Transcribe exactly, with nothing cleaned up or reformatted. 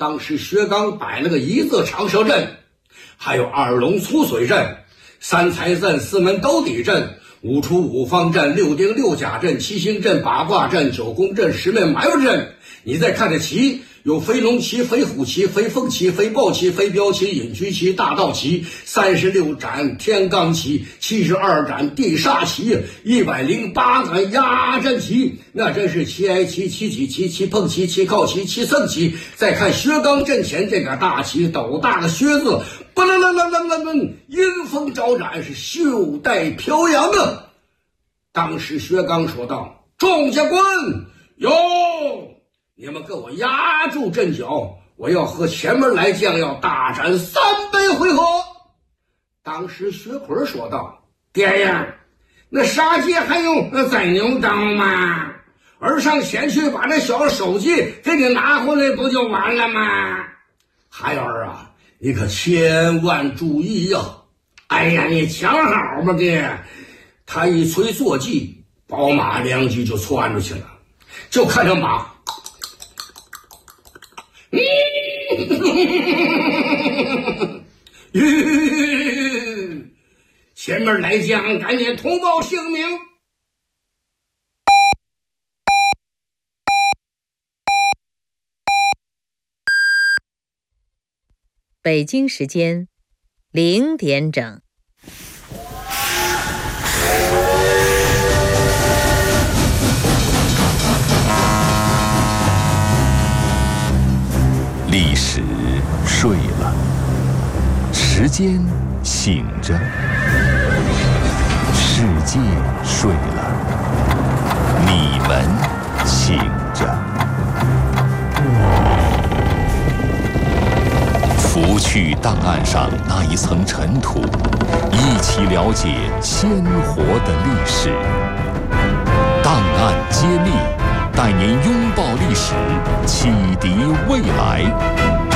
当时薛刚摆了个一字长蛇阵，还有二龙出水阵、三才阵、四门兜底阵、五出五方阵、六丁六甲阵、七星阵、八卦阵、九宫阵、十面埋伏阵。你再看这旗，有飞龙旗、飞虎旗、飞凤旗、飞豹旗、飞镖旗、隐居旗、大道旗、三十六斩天罡旗、七十二斩地煞旗、一百零八个压阵旗，那真是七挨旗、七戟旗、七碰旗、七靠旗、七胜旗。再看薛刚阵前这个大旗，斗大的薛字，不楞楞楞楞楞楞，阴风招展，是袖带飘扬的。当时薛刚说道：“众将官，哟！你们给我压住阵脚，我要和前门来将要大战三杯回合。”当时薛奎说道：“爹呀，那杀鸡还用宰牛刀吗？儿上前去把那小手机给你拿回来不就完了吗？孩儿啊，你可千万注意呀！哎呀，你瞧好吧，爹。”他一催坐骑，宝马两骑就窜出去了，就看着马前面来将赶紧通报姓名。 北京时间零点整。 历史睡了，时间醒着，世界睡了，你们醒着。拂去档案上那一层尘土，一起了解鲜活的历史。档案揭秘，带您拥抱历史，启迪未来。